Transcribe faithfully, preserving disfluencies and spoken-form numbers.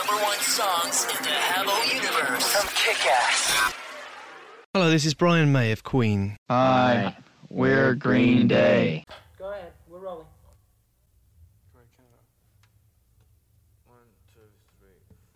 number one songs in the Habbo universe from Kick-Ass. Hello, this is Brian May of Queen. Hi, we're Green Day. Go ahead, we're rolling. One, two, three,